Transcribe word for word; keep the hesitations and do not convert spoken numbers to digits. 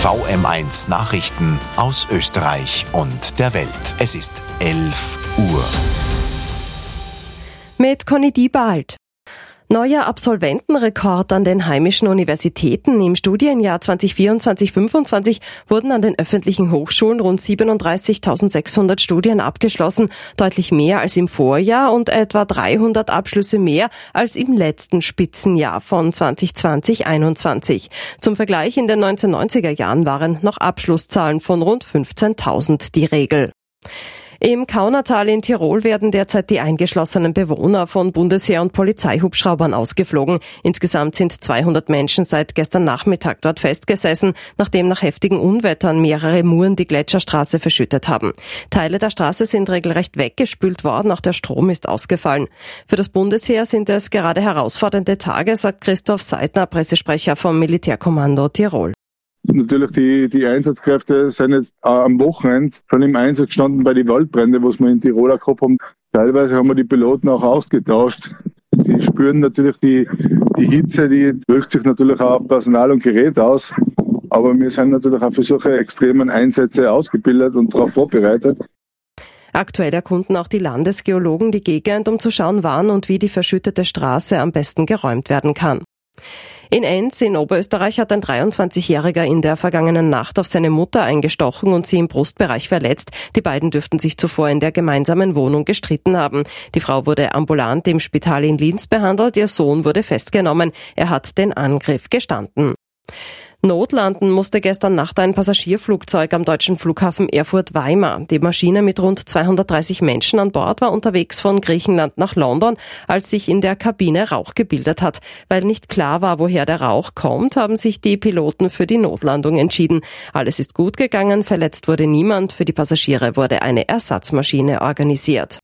V M eins Nachrichten aus Österreich und der Welt. Es ist elf Uhr. Mit Conny Diebald. Neuer Absolventenrekord an den heimischen Universitäten. Im Studienjahr zwanzig vierundzwanzig fünfundzwanzig wurden an den öffentlichen Hochschulen rund siebenunddreißigtausendsechshundert Studien abgeschlossen, deutlich mehr als im Vorjahr und etwa dreihundert Abschlüsse mehr als im letzten Spitzenjahr von zwanzig zwanzig einundzwanzig. Zum Vergleich, in den neunzehnhundertneunziger Jahren waren noch Abschlusszahlen von rund fünfzehntausend die Regel. Im Kaunertal in Tirol werden derzeit die eingeschlossenen Bewohner von Bundesheer- und Polizeihubschraubern ausgeflogen. Insgesamt sind zweihundert Menschen seit gestern Nachmittag dort festgesessen, nachdem nach heftigen Unwettern mehrere Muren die Gletscherstraße verschüttet haben. Teile der Straße sind regelrecht weggespült worden, auch der Strom ist ausgefallen. Für das Bundesheer sind es gerade herausfordernde Tage, sagt Christoph Seidner, Pressesprecher vom Militärkommando Tirol. Natürlich, die, die Einsatzkräfte sind jetzt äh, am Wochenende schon im Einsatz gestanden bei den Waldbränden, was wir in Tirol gehabt haben. Teilweise haben wir die Piloten auch ausgetauscht. Die spüren natürlich die, die Hitze, die wirkt sich natürlich auch auf Personal und Gerät aus. Aber wir sind natürlich auch für solche extremen Einsätze ausgebildet und darauf vorbereitet. Aktuell erkunden auch die Landesgeologen die Gegend, um zu schauen, wann und wie die verschüttete Straße am besten geräumt werden kann. In Enz in Oberösterreich hat ein dreiundzwanzigjähriger in der vergangenen Nacht auf seine Mutter eingestochen und sie im Brustbereich verletzt. Die beiden dürften sich zuvor in der gemeinsamen Wohnung gestritten haben. Die Frau wurde ambulant im Spital in Linz behandelt, ihr Sohn wurde festgenommen. Er hat den Angriff gestanden. Notlanden musste gestern Nacht ein Passagierflugzeug am deutschen Flughafen Erfurt-Weimar. Die Maschine mit rund zweihundertdreißig Menschen an Bord war unterwegs von Griechenland nach London, als sich in der Kabine Rauch gebildet hat. Weil nicht klar war, woher der Rauch kommt, haben sich die Piloten für die Notlandung entschieden. Alles ist gut gegangen, verletzt wurde niemand. Für die Passagiere wurde eine Ersatzmaschine organisiert.